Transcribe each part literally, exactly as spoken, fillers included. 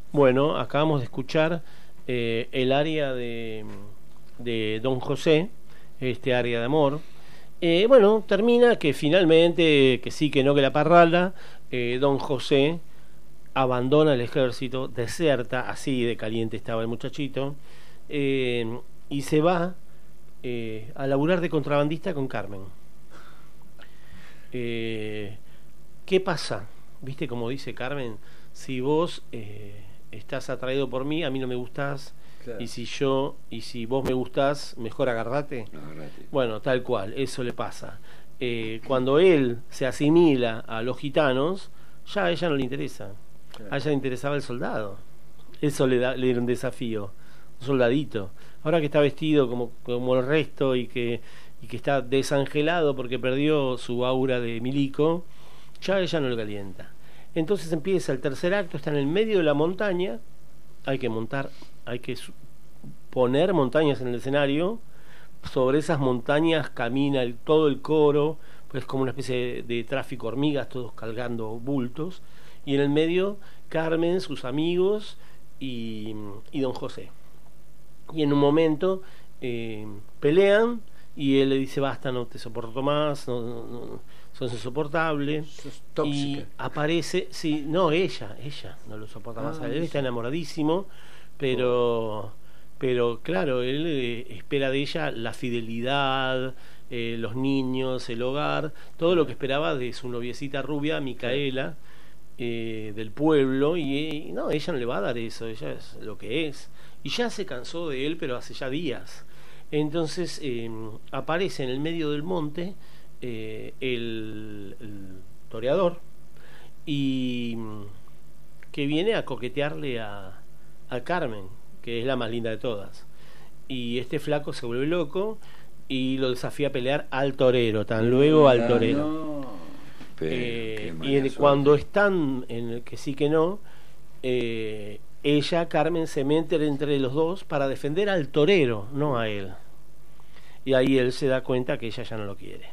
Bueno, acabamos de escuchar eh, el área de, de Don José, este área de amor. Eh, bueno, termina que finalmente, que sí, que no, que la parrala, eh, Don José abandona el ejército, deserta, así de caliente estaba el muchachito, eh, y se va eh, a laburar de contrabandista con Carmen. Eh, ¿Qué pasa? ¿Viste como dice Carmen? Si vos eh, estás atraído por mí, a mí no me gustás, Claro. y si yo, y si vos me gustás, mejor agarrate. Agarrate. Bueno, tal cual, eso le pasa. Eh, cuando él se asimila a los gitanos, ya a ella no le interesa. Claro. A ella le interesaba el soldado. Eso le, da, le era un desafío, un soldadito. Ahora que está vestido como, como el resto y que, y que está desangelado porque perdió su aura de milico, ya a ella no le calienta. Entonces empieza el tercer acto, está en el medio de la montaña, hay que montar, hay que poner montañas en el escenario, sobre esas montañas camina el, todo el coro, pues como una especie de, de tráfico hormigas, todos cargando bultos, y en el medio Carmen, sus amigos y, y Don José. Y en un momento eh, pelean y él le dice basta, no te soporto más, no, no, no, sos insoportable. Sos tóxica. Y aparece, sí, no, ella, ella no lo soporta más Ah, a él, sí. está enamoradísimo, pero, Oh. pero claro, él eh, espera de ella la fidelidad, eh, los niños, el hogar, todo lo que esperaba de su noviecita rubia, Micaela, eh, del pueblo, y, y no, ella no le va a dar eso, ella es lo que es. Y ya se cansó de él, pero hace ya días. Entonces eh, aparece en el medio del monte eh, el, el toreador y que viene a coquetearle a, a Carmen, que es la más linda de todas. Y este flaco se vuelve loco y lo desafía a pelear al torero, tan luego al Ah, torero. no. Pero, Eh, qué y mala en- suerte. cuando están en el que sí que no, eh, ella, Carmen, se mete entre los dos para defender al torero, no a él. Y ahí él se da cuenta que ella ya no lo quiere.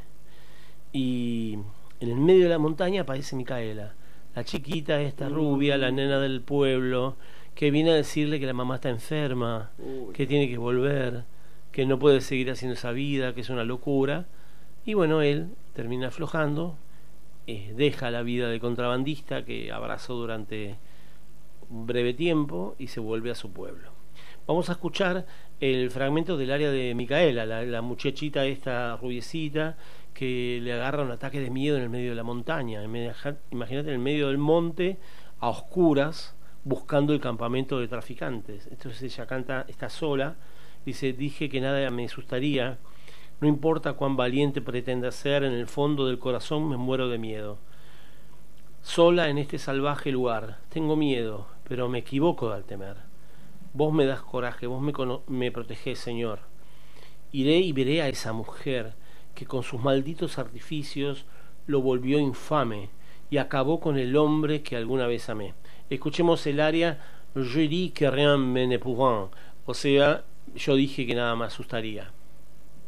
Y en el medio de la montaña aparece Micaela, la chiquita esta rubia, la nena del pueblo, que viene a decirle que la mamá está enferma, Uy. que tiene que volver, que no puede seguir haciendo esa vida, que es una locura. Y bueno, él termina aflojando, eh, deja la vida de contrabandista que abrazó durante un breve tiempo y se vuelve a su pueblo. Vamos a escuchar el fragmento del área de Micaela, la, la muchachita esta rubiecita que le agarra un ataque de miedo en el medio de la montaña. Imagínate en el medio del monte, a oscuras, buscando el campamento de traficantes. Entonces ella canta, está sola, dice, dije que nada me asustaría, no importa cuán valiente pretenda ser, en el fondo del corazón me muero de miedo. Sola en este salvaje lugar, tengo miedo, pero me equivoco al temer. Vos me das coraje, vos me, me protegés, Señor. Iré y veré a esa mujer que con sus malditos artificios lo volvió infame y acabó con el hombre que alguna vez amé. Escuchemos el aria Je dis que rien me ne pourra, o sea, yo dije que nada me asustaría.